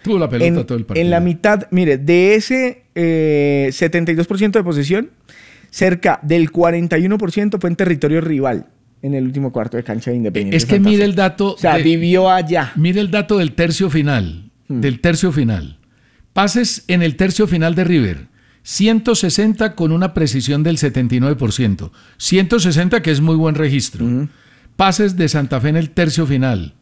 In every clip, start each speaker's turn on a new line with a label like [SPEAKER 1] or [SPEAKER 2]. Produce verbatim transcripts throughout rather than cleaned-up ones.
[SPEAKER 1] Tuvo la pelota
[SPEAKER 2] en,
[SPEAKER 1] todo el partido.
[SPEAKER 2] En la mitad, mire, de ese eh, setenta y dos por ciento de posesión, cerca del cuarenta y uno por ciento fue en territorio rival en el último cuarto de cancha de Independiente
[SPEAKER 1] Es que
[SPEAKER 2] Santa
[SPEAKER 1] mire
[SPEAKER 2] Fe.
[SPEAKER 1] el dato.
[SPEAKER 2] O sea,
[SPEAKER 1] de,
[SPEAKER 2] vivió allá.
[SPEAKER 1] Mire el dato del tercio final. Hmm. Del tercio final. Pases en el tercio final de River. ciento sesenta con una precisión del setenta y nueve por ciento. ciento sesenta, que es muy buen registro. Uh-huh. Pases de Santa Fe en el tercio final.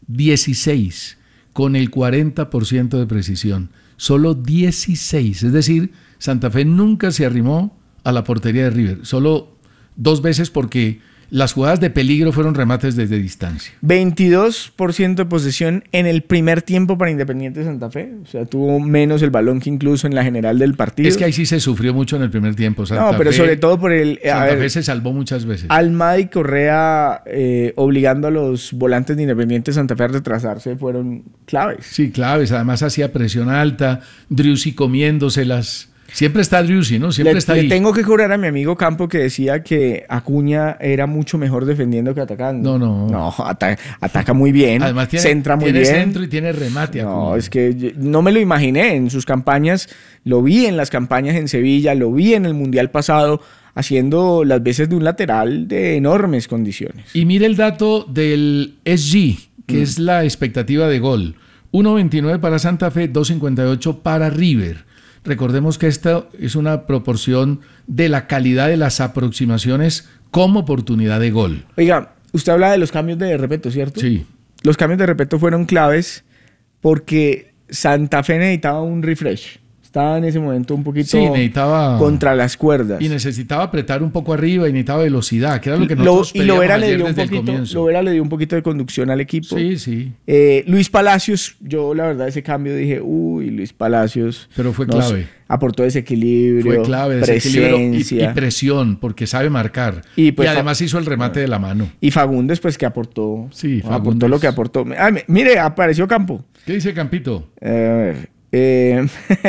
[SPEAKER 1] dieciséis con el cuarenta por ciento de precisión. Solo dieciséis. Es decir, Santa Fe nunca se arrimó a la portería de River. Solo dos veces, porque las jugadas de peligro fueron remates desde distancia.
[SPEAKER 2] veintidós por ciento de posesión en el primer tiempo para Independiente Santa Fe. O sea, tuvo menos el balón que incluso en la general del partido.
[SPEAKER 1] Es que ahí sí se sufrió mucho en el primer tiempo. Santa
[SPEAKER 2] no, pero
[SPEAKER 1] Fe,
[SPEAKER 2] sobre todo por el... A
[SPEAKER 1] Santa
[SPEAKER 2] ver,
[SPEAKER 1] Fe se salvó muchas veces.
[SPEAKER 2] Almada y Correa eh, obligando a los volantes de Independiente Santa Fe a retrasarse fueron claves.
[SPEAKER 1] Sí, claves. Además hacía presión alta. Driussi comiéndoselas. Siempre está Driussi, ¿no? Siempre
[SPEAKER 2] le,
[SPEAKER 1] está
[SPEAKER 2] le
[SPEAKER 1] ahí.
[SPEAKER 2] tengo que cobrar a mi amigo Campo, que decía que Acuña era mucho mejor defendiendo que atacando.
[SPEAKER 1] No, no.
[SPEAKER 2] No, ata- ataca muy bien.
[SPEAKER 1] Además tiene,
[SPEAKER 2] centra muy
[SPEAKER 1] tiene
[SPEAKER 2] bien.
[SPEAKER 1] centro y tiene remate.
[SPEAKER 2] No,
[SPEAKER 1] Acuña.
[SPEAKER 2] es que yo no me lo imaginé en sus campañas. Lo vi en las campañas en Sevilla, lo vi en el Mundial pasado, haciendo las veces de un lateral de enormes condiciones.
[SPEAKER 1] Y mire el dato del S G, que mm. es la expectativa de gol. uno veintinueve para Santa Fe, dos cincuenta y ocho para River. Recordemos que esta es una proporción de la calidad de las aproximaciones como oportunidad de gol.
[SPEAKER 2] Oiga, usted habla de los cambios de Repeto, ¿cierto?
[SPEAKER 1] Sí.
[SPEAKER 2] Los cambios de Repeto fueron claves porque Santa Fe necesitaba un refresh. Estaba en ese momento un poquito
[SPEAKER 1] sí, necesitaba,
[SPEAKER 2] contra las cuerdas.
[SPEAKER 1] Y necesitaba apretar un poco arriba y necesitaba velocidad, que era lo que nosotros
[SPEAKER 2] lo, y Lovera le dio un
[SPEAKER 1] desde
[SPEAKER 2] poquito,
[SPEAKER 1] el comienzo.
[SPEAKER 2] Lovera le dio un poquito de conducción al equipo.
[SPEAKER 1] Sí, sí.
[SPEAKER 2] Eh, Luis Palacios, yo la verdad ese cambio dije, uy, Luis Palacios.
[SPEAKER 1] Pero fue
[SPEAKER 2] no
[SPEAKER 1] clave.
[SPEAKER 2] Sé, aportó desequilibrio,
[SPEAKER 1] fue clave,
[SPEAKER 2] presencia.
[SPEAKER 1] Y, y presión, porque sabe marcar.
[SPEAKER 2] Y, pues,
[SPEAKER 1] y además hizo el remate de la mano.
[SPEAKER 2] Y Fagundes, pues, que aportó.
[SPEAKER 1] Sí, Fagundes.
[SPEAKER 2] Aportó lo que aportó. Ah, mire, apareció Campo.
[SPEAKER 1] ¿Qué dice Campito?
[SPEAKER 2] Eh, eh,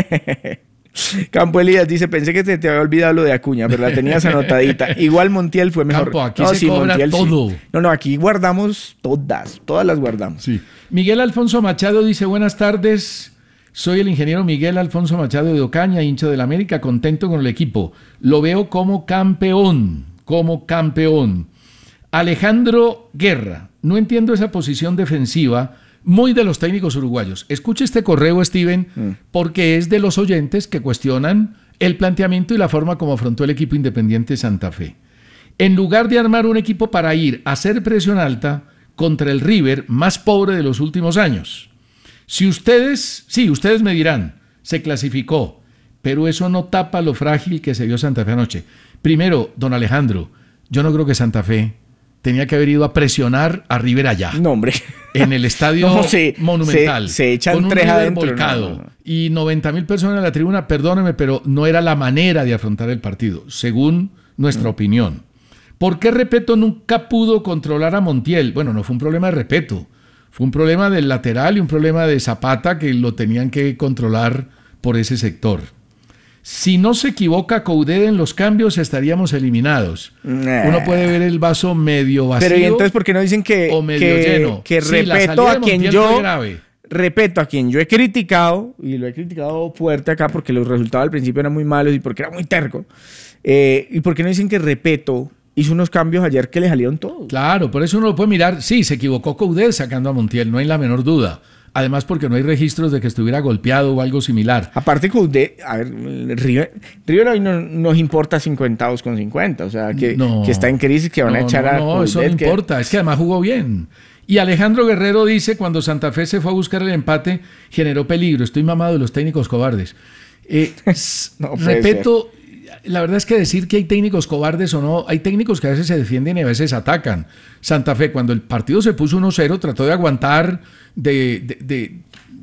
[SPEAKER 2] Campo Elías dice, pensé que te, te había olvidado lo de Acuña, pero la tenías anotadita. Igual Montiel fue mejor.
[SPEAKER 1] Campo, aquí
[SPEAKER 2] no,
[SPEAKER 1] se
[SPEAKER 2] sí,
[SPEAKER 1] cobra
[SPEAKER 2] Montiel,
[SPEAKER 1] todo.
[SPEAKER 2] Sí. No, no, aquí guardamos todas, todas las guardamos.
[SPEAKER 1] Sí. Miguel Alfonso Machado dice, buenas tardes, soy el ingeniero Miguel Alfonso Machado de Ocaña, hincha del América, contento con el equipo. Lo veo como campeón, como campeón. Alejandro Guerra, no entiendo esa posición defensiva muy de los técnicos uruguayos. Escuche este correo, Steven, mm. porque es de los oyentes que cuestionan el planteamiento y la forma como afrontó el equipo Independiente Santa Fe. En lugar de armar un equipo para ir a hacer presión alta contra el River más pobre de los últimos años. Si ustedes, sí, ustedes me dirán, se clasificó, pero eso no tapa lo frágil que se vio Santa Fe anoche. Primero, don Alejandro, yo no creo que Santa Fe tenía que haber ido a presionar a River allá.
[SPEAKER 2] No, hombre.
[SPEAKER 1] En el estadio
[SPEAKER 2] no, se,
[SPEAKER 1] Monumental.
[SPEAKER 2] Se, se echan
[SPEAKER 1] con un
[SPEAKER 2] tres
[SPEAKER 1] River
[SPEAKER 2] adentro,
[SPEAKER 1] volcado.
[SPEAKER 2] No, no, no.
[SPEAKER 1] Y noventa mil personas en la tribuna, perdóneme, pero no era la manera de afrontar el partido, según nuestra mm. opinión. ¿Por qué Repeto nunca pudo controlar a Montiel? Bueno, no fue un problema de Repeto. Fue un problema del lateral y un problema de Zapata que lo tenían que controlar por ese sector. Si no se equivoca Coudet en los cambios, estaríamos eliminados. Nah. Uno puede ver el vaso medio vacío.
[SPEAKER 2] Pero ¿y entonces por qué no dicen que,
[SPEAKER 1] o medio
[SPEAKER 2] que,
[SPEAKER 1] lleno?
[SPEAKER 2] que
[SPEAKER 1] sí,
[SPEAKER 2] Repeto a quien yo
[SPEAKER 1] grave.
[SPEAKER 2] Repeto a quien yo he criticado, y lo he criticado fuerte acá porque los resultados al principio eran muy malos y porque era muy terco, eh, y por qué no dicen que Repeto hizo unos cambios ayer que le salieron todos?
[SPEAKER 1] Claro, por eso uno lo puede mirar. Sí, se equivocó Coudet sacando a Montiel, no hay la menor duda. Además, porque no hay registros de que estuviera golpeado o algo similar.
[SPEAKER 2] Aparte, Coudet, a ver, River, River hoy no nos importa cincuenta con cincuenta. O sea, que, no, que está en crisis, que van
[SPEAKER 1] no,
[SPEAKER 2] a echar
[SPEAKER 1] no,
[SPEAKER 2] a
[SPEAKER 1] No,
[SPEAKER 2] Coudet,
[SPEAKER 1] eso no
[SPEAKER 2] que...
[SPEAKER 1] importa. Es que además jugó bien. Y Alejandro Guerrero dice, cuando Santa Fe se fue a buscar el empate, generó peligro. Estoy mamado de los técnicos cobardes. Eh, no repito, la verdad es que decir que hay técnicos cobardes o no, hay técnicos que a veces se defienden y a veces atacan. Santa Fe, cuando el partido se puso uno cero, trató de aguantar, de, de, de,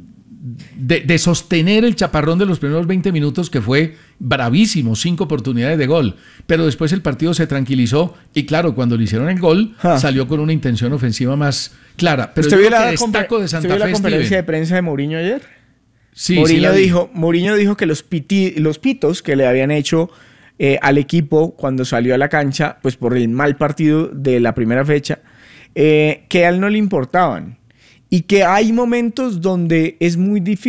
[SPEAKER 1] de, de sostener el chaparrón de los primeros veinte minutos, que fue bravísimo, cinco oportunidades de gol. Pero después el partido se tranquilizó y claro, cuando le hicieron el gol, ah. salió con una intención ofensiva más clara. Pero
[SPEAKER 2] ¿Usted
[SPEAKER 1] yo
[SPEAKER 2] vio
[SPEAKER 1] lo que
[SPEAKER 2] la,
[SPEAKER 1] destaco de Santa
[SPEAKER 2] ¿usted vio
[SPEAKER 1] Fe,
[SPEAKER 2] la conferencia
[SPEAKER 1] Steven?
[SPEAKER 2] de prensa de Mourinho ayer?
[SPEAKER 1] Sí,
[SPEAKER 2] Mourinho,
[SPEAKER 1] sí
[SPEAKER 2] dijo, Mourinho dijo que los, piti, los pitos que le habían hecho eh, al equipo cuando salió a la cancha, pues por el mal partido de la primera fecha, eh, que a él no le importaban. Y que hay momentos donde es muy difícil